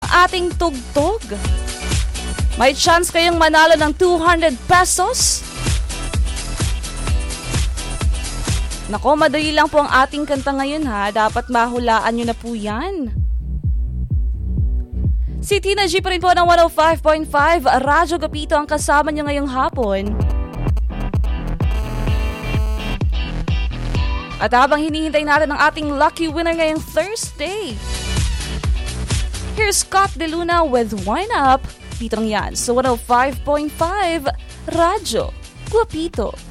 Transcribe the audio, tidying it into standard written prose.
ating tugtog. May chance kayong manalo ng 200 pesos. Nako, madali lang po ang ating kanta ngayon ha. Dapat mahulaan nyo na po yan. Si Tina G pa rin po ng 105.5 Radyo Gapito ang kasama nyo ngayong hapon. At habang hinihintay natin ang ating lucky winner ngayong Thursday, here's Scott De Luna with Wine Up. Dito lang yan sa 105.5 Radyo Gapito.